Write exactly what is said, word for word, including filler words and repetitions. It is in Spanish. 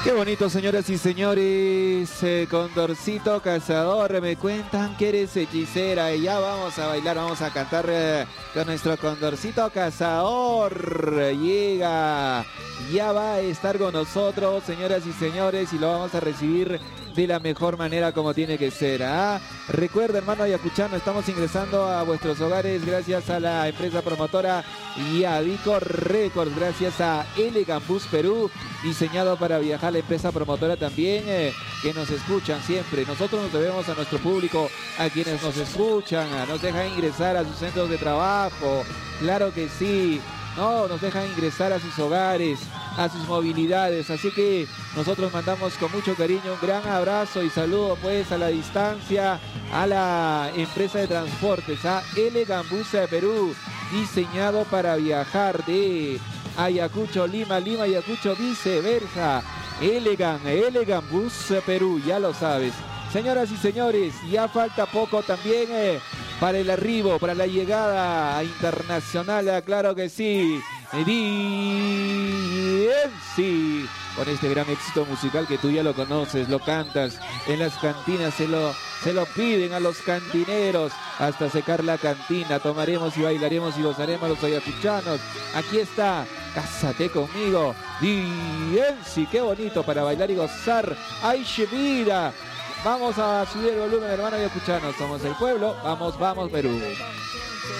Qué bonito, señoras y señores. Eh, Condorcito Cazador, me cuentan que eres hechicera y ya vamos a bailar, vamos a cantar eh, con nuestro Condorcito Cazador. Llega, ya va a estar con nosotros, señoras y señores, y lo vamos a recibir de la mejor manera como tiene que ser. ¿ah? Recuerda, hermano ayacuchano, estamos ingresando a vuestros hogares gracias a la empresa promotora Yavico Records, gracias a Elegant Bus Perú, diseñado para viajar, la empresa promotora también, eh, que nos escuchan siempre. Nosotros nos debemos a nuestro público, a quienes nos escuchan, a, nos dejan ingresar a sus centros de trabajo, claro que sí. No, nos dejan ingresar a sus hogares, a sus movilidades, así que nosotros mandamos con mucho cariño un gran abrazo y saludo pues a la distancia a la empresa de transportes, a Elegant Bus Perú, diseñado para viajar de Ayacucho, Lima, Lima, Ayacucho, viceversa. Elegant, Elegant Bus Perú, ya lo sabes. Señoras y señores, ya falta poco también eh, para el arribo, para la llegada internacional, claro que sí. D M C, con este gran éxito musical que tú ya lo conoces, lo cantas en las cantinas, se lo, se lo piden a los cantineros hasta secar la cantina. Tomaremos y bailaremos y gozaremos los ayacuchanos. Aquí está, cásate conmigo, D M C, qué bonito para bailar y gozar. ¡Ay, vida! Vamos a subir el volumen, hermano ayacuchano. Somos el pueblo. Vamos, vamos, Perú.